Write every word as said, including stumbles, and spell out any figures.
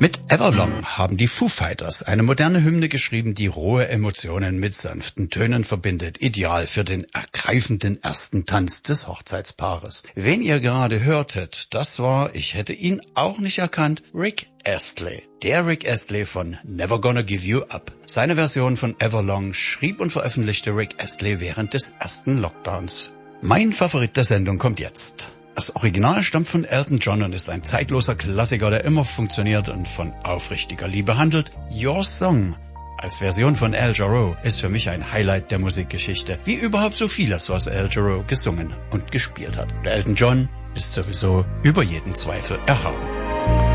Mit Everlong haben die Foo Fighters eine moderne Hymne geschrieben, die rohe Emotionen mit sanften Tönen verbindet. Ideal für den ergreifenden ersten Tanz des Hochzeitspaares. Wen ihr gerade hörtet, das war, ich hätte ihn auch nicht erkannt, Rick Astley. Der Rick Astley von Never Gonna Give You Up. Seine Version von Everlong schrieb und veröffentlichte Rick Astley während des ersten Lockdowns. Mein Favorit der Sendung kommt jetzt. Das Original stammt von Elton John und ist ein zeitloser Klassiker, der immer funktioniert und von aufrichtiger Liebe handelt. Your Song als Version von Al Jarreau ist für mich ein Highlight der Musikgeschichte, wie überhaupt so vieles, was Al Jarreau gesungen und gespielt hat. Der Elton John ist sowieso über jeden Zweifel erhaben.